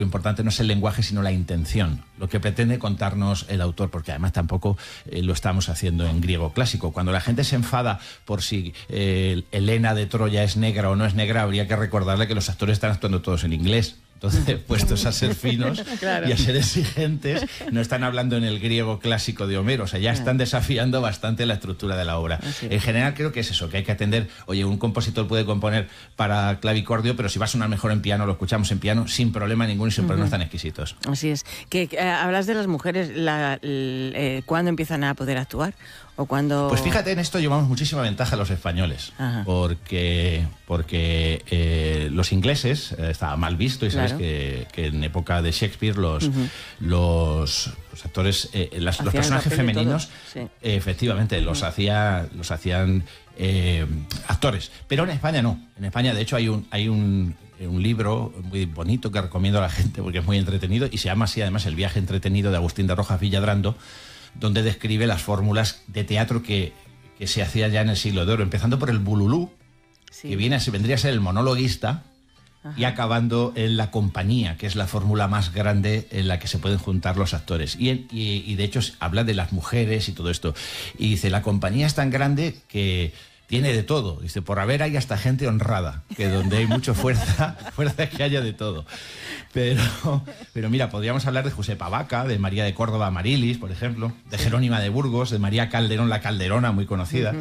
Lo importante no es el lenguaje, sino la intención, lo que pretende contarnos el autor, porque además tampoco lo estamos haciendo en griego clásico. Cuando la gente se enfada por si Helena de Troya es negra o no es negra, habría que recordarle que los actores están actuando todos en inglés. Entonces, puestos a ser finos claro. y a ser exigentes, no están hablando en el griego clásico de Homero, o sea, ya están desafiando bastante la estructura de la obra. En general creo que es eso, que hay que atender, oye, un compositor puede componer para clavicordio, pero si va a sonar mejor en piano, lo escuchamos en piano sin problema ninguno y sin problemas tan exquisitos. Así es. Que hablas de las mujeres, ¿cuándo empiezan a poder actuar? ¿O cuando... Pues fíjate, en esto llevamos muchísima ventaja a los españoles, porque los ingleses estaba mal visto y sabes que en época de Shakespeare los actores, los personajes femeninos, efectivamente, los hacían actores, pero en España no. En España, de hecho, hay un libro muy bonito que recomiendo a la gente porque es muy entretenido y se llama así, además, El viaje entretenido de Agustín de Rojas Villadrando, donde describe las fórmulas de teatro que se hacía ya en el siglo de oro, empezando por el bululú, que vendría a ser el monologuista, y acabando en la compañía, que es la fórmula más grande en la que se pueden juntar los actores. Y de hecho habla de las mujeres y todo esto. Y dice, la compañía es tan grande que tiene de todo. Dice, por haber hay hasta gente honrada, que donde hay mucha fuerza es que haya de todo. Pero mira, podríamos hablar de Josepa Vaca, de María de Córdoba Amarilis, por ejemplo, de Jerónima de Burgos, de María Calderón la Calderona, muy conocida,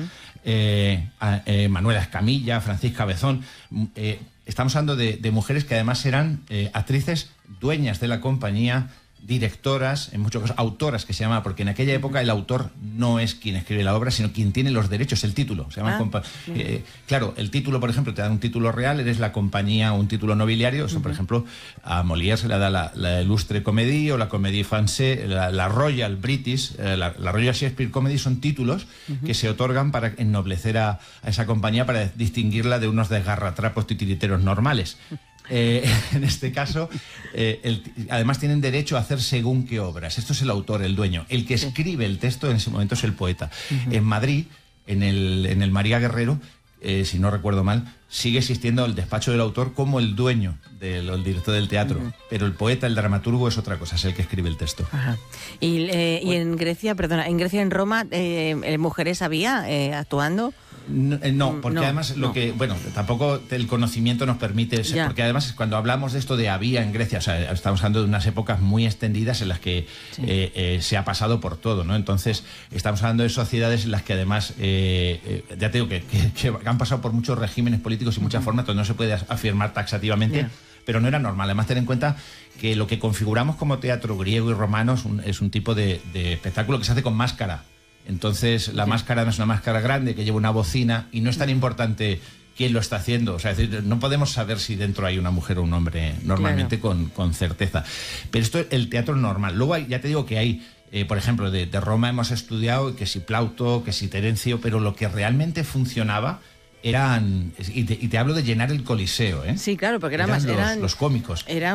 Manuela Escamilla, Francisca Bezón. Estamos hablando de mujeres que además eran actrices dueñas de la compañía, directoras, en muchos casos autoras, que se llama, porque en aquella época el autor no es quien escribe la obra, sino quien tiene los derechos, el título. Se llama claro, el título, por ejemplo, te dan un título real, eres la compañía, un título nobiliario. Eso, por ejemplo, a Molière se le da la Illustre Comédie o la Comédie Française, la Royal British, la Royal Shakespeare Comedy, son títulos que se otorgan para ennoblecer a esa compañía, para distinguirla de unos desgarratrapos titiriteros normales. En este caso, además tienen derecho a hacer según qué obras. Esto es el autor, el dueño. El que escribe el texto en ese momento es el poeta. En Madrid, en el María Guerrero, si no recuerdo mal, sigue existiendo el despacho del autor como el dueño del director del teatro. Pero el poeta, el dramaturgo, es otra cosa, es el que escribe el texto. Y en Grecia, en Roma, ¿mujeres había actuando? No, porque además tampoco el conocimiento nos permite, porque además cuando hablamos de esto de había en Grecia, o sea, estamos hablando de unas épocas muy extendidas en las que se ha pasado por todo, ¿no? Entonces estamos hablando de sociedades en las que además, ya te digo que han pasado por muchos regímenes políticos y muchas formas, entonces no se puede afirmar taxativamente, pero no era normal. Además, ten en cuenta que lo que configuramos como teatro griego y romano es un tipo de espectáculo que se hace con máscara. Entonces la máscara no es una máscara grande que lleva una bocina y no es tan importante quién lo está haciendo. O sea, es decir, no podemos saber si dentro hay una mujer o un hombre normalmente con certeza. Pero esto es el teatro normal. Luego ya te digo que hay, por ejemplo, de Roma hemos estudiado que si Plauto, que si Terencio, pero lo que realmente funcionaba eran, y te hablo de llenar el Coliseo, ¿eh? Sí, claro, porque eran los cómicos. Era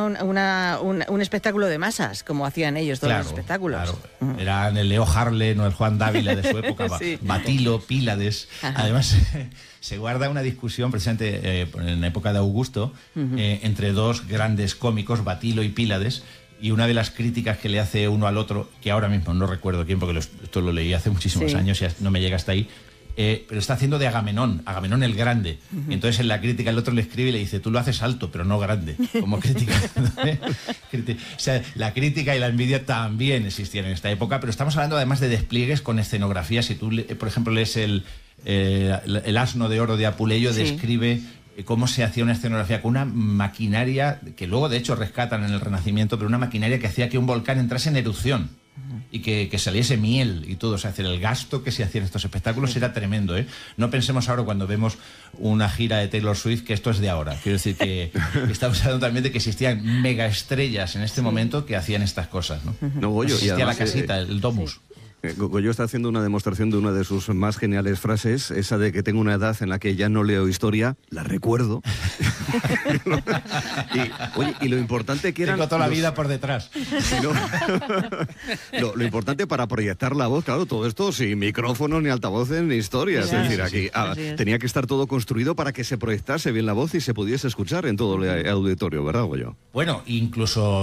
un espectáculo de masas, como hacían ellos todos los espectáculos. Claro. Eran el Leo Harlem o el Juan Dávila de su época, Batilo, Pílades. Además, se guarda una discusión precisamente en la época de Augusto entre dos grandes cómicos, Batilo y Pílades. Y una de las críticas que le hace uno al otro, que ahora mismo no recuerdo quién, porque esto lo leí hace muchísimos años y no me llega hasta ahí, pero está haciendo de Agamenón el Grande. Y entonces en la crítica el otro le escribe y le dice, tú lo haces alto, pero no grande, como crítica. O sea, la crítica y la envidia también existían en esta época, pero estamos hablando además de despliegues con escenografía. Si tú, por ejemplo, lees el Asno de Oro de Apuleyo, describe cómo se hacía una escenografía con una maquinaria que luego de hecho rescatan en el Renacimiento, pero una maquinaria que hacía que un volcán entrase en erupción y que saliese miel y todo. O sea, el gasto que se hacía en estos espectáculos era tremendo, ¿eh? No pensemos ahora cuando vemos una gira de Taylor Swift que esto es de ahora. Quiero decir que estamos hablando también de que existían mega estrellas en este momento que hacían estas cosas, ¿no? Existía además, la casita, el domus. Goyo está haciendo una demostración de una de sus más geniales frases, esa de que tengo una edad en la que ya no leo historia, la recuerdo. y lo importante que eran... Tengo toda la vida por detrás. Lo importante para proyectar la voz, claro, todo esto sin micrófonos, ni altavoces, ni historias. Es decir, aquí tenía que estar todo construido para que se proyectase bien la voz y se pudiese escuchar en todo el auditorio, ¿verdad, Goyo? Bueno, incluso